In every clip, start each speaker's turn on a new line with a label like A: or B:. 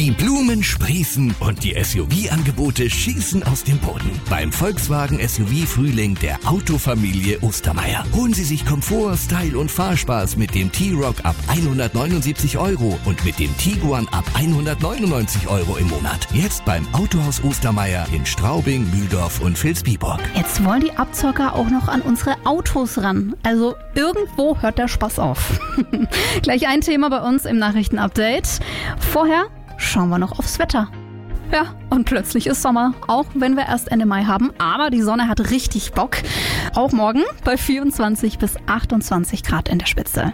A: Die Blumen sprießen und die SUV-Angebote schießen aus dem Boden. Beim Volkswagen SUV-Frühling der Autofamilie Ostermeier. Holen Sie sich Komfort, Style und Fahrspaß mit dem T-Roc ab 179 € und mit dem Tiguan ab 199 € im Monat. Jetzt beim Autohaus Ostermeier in Straubing, Mühldorf und Vilsbiburg.
B: Jetzt wollen die Abzocker auch noch an unsere Autos ran. Also irgendwo hört der Spaß auf. Gleich ein Thema bei uns im Nachrichtenupdate. Vorher schauen wir noch aufs Wetter. Ja, und plötzlich ist Sommer, auch wenn wir erst Ende Mai haben. Aber die Sonne hat richtig Bock. Auch morgen bei 24 bis 28 Grad in der Spitze.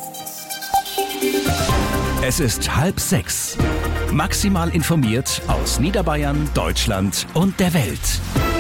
A: Es ist 5:30. Maximal informiert aus Niederbayern, Deutschland und der Welt.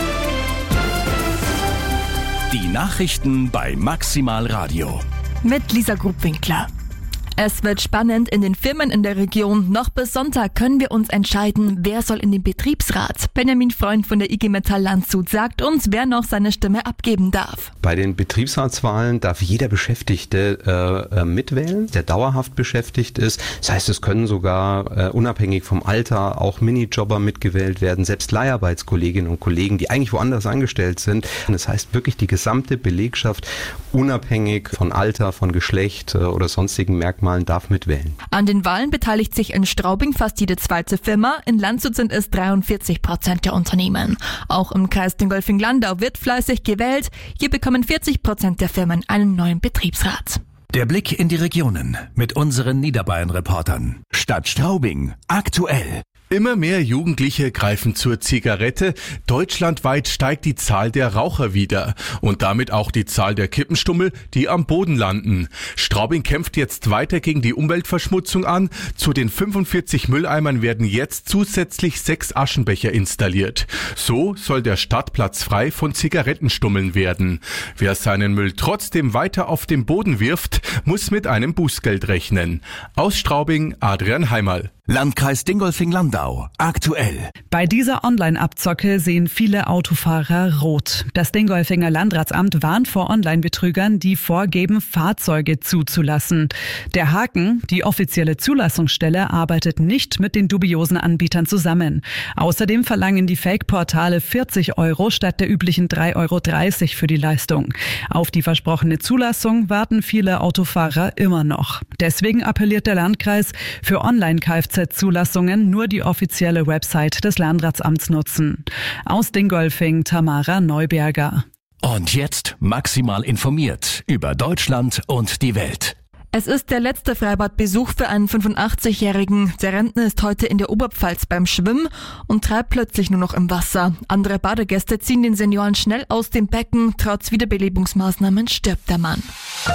A: Die Nachrichten bei Maximal Radio.
C: Mit Lisa Grubwinkler. Es wird spannend in den Firmen in der Region. Noch bis Sonntag können wir uns entscheiden, wer soll in den Betriebsrat. Benjamin Freund von der IG Metall Landshut sagt uns, wer noch seine Stimme abgeben darf.
D: Bei den Betriebsratswahlen darf jeder Beschäftigte mitwählen, der dauerhaft beschäftigt ist. Das heißt, es können sogar unabhängig vom Alter auch Minijobber mitgewählt werden, selbst Leiharbeitskolleginnen und Kollegen, die eigentlich woanders angestellt sind. Das heißt wirklich die gesamte Belegschaft, unabhängig von Alter, von Geschlecht oder sonstigen Merkmalen, darf mitwählen.
C: An den Wahlen beteiligt sich in Straubing fast jede zweite Firma. In Landshut sind es 43% der Unternehmen. Auch im Kreis Dingolfing-Landau wird fleißig gewählt. Hier bekommen 40% der Firmen einen neuen Betriebsrat.
A: Der Blick in die Regionen mit unseren Niederbayern-Reportern. Stadt Straubing, aktuell.
E: Immer mehr Jugendliche greifen zur Zigarette. Deutschlandweit steigt die Zahl der Raucher wieder und damit auch die Zahl der Kippenstummel, die am Boden landen. Straubing kämpft jetzt weiter gegen die Umweltverschmutzung an. Zu den 45 Mülleimern werden jetzt zusätzlich 6 Aschenbecher installiert. So soll der Stadtplatz frei von Zigarettenstummeln werden. Wer seinen Müll trotzdem weiter auf den Boden wirft, muss mit einem Bußgeld rechnen. Aus Straubing, Adrian Heimerl.
A: Landkreis Dingolfing-Landau, aktuell.
F: Bei dieser Online-Abzocke sehen viele Autofahrer rot. Das Dingolfinger Landratsamt warnt vor Online-Betrügern, die vorgeben, Fahrzeuge zuzulassen. Der Haken, die offizielle Zulassungsstelle, arbeitet nicht mit den dubiosen Anbietern zusammen. Außerdem verlangen die Fake-Portale 40 € statt der üblichen 3,30 € für die Leistung. Auf die versprochene Zulassung warten viele Autofahrer immer noch. Deswegen appelliert der Landkreis, für Online-Kfz-Zulassungen nur die offizielle Website des Landratsamts nutzen. Aus Dingolfing, Tamara Neuberger.
A: Und jetzt maximal informiert über Deutschland und die Welt.
C: Es ist der letzte Freibadbesuch für einen 85-Jährigen. Der Rentner ist heute in der Oberpfalz beim Schwimmen und treibt plötzlich nur noch im Wasser. Andere Badegäste ziehen den Senioren schnell aus dem Becken. Trotz Wiederbelebungsmaßnahmen stirbt der Mann.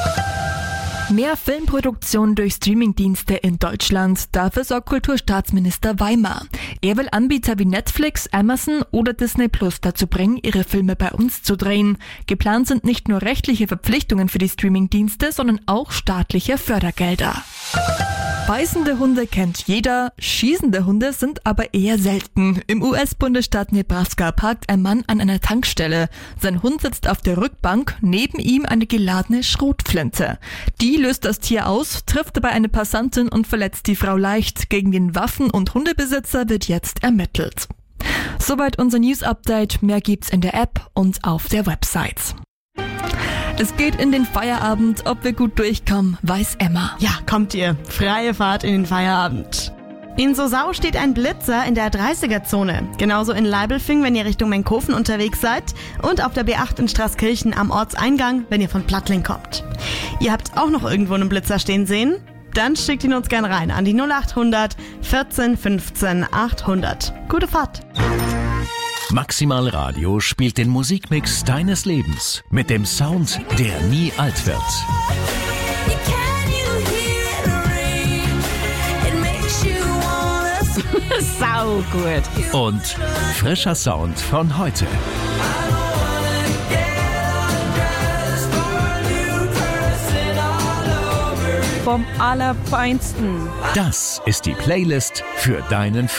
C: Mehr Filmproduktion durch Streamingdienste in Deutschland. Dafür sorgt Kulturstaatsminister Weimer. Er will Anbieter wie Netflix, Amazon oder Disney Plus dazu bringen, ihre Filme bei uns zu drehen. Geplant sind nicht nur rechtliche Verpflichtungen für die Streamingdienste, sondern auch staatliche Fördergelder. Beißende Hunde kennt jeder, schießende Hunde sind aber eher selten. Im US-Bundesstaat Nebraska parkt ein Mann an einer Tankstelle. Sein Hund sitzt auf der Rückbank, neben ihm eine geladene Schrotflinte. Die löst das Tier aus, trifft dabei eine Passantin und verletzt die Frau leicht. Gegen den Waffen- und Hundebesitzer wird jetzt ermittelt. Soweit unser News-Update. Mehr gibt's in der App und auf der Website. Es geht in den Feierabend. Ob wir gut durchkommen, weiß Emma.
G: Ja, kommt ihr. Freie Fahrt in den Feierabend. In Sosau steht ein Blitzer in der 30er-Zone. Genauso in Leibelfing, wenn ihr Richtung Menkhofen unterwegs seid. Und auf der B8 in Straßkirchen am Ortseingang, wenn ihr von Plattling kommt. Ihr habt auch noch irgendwo einen Blitzer stehen sehen? Dann schickt ihn uns gern rein an die 0800 14 15 800. Gute Fahrt!
A: Maximal Radio spielt den Musikmix deines Lebens mit dem Sound, der nie alt wird.
G: Sau gut.
A: Und frischer Sound von heute.
H: Vom Allerfeinsten.
A: Das ist die Playlist für deinen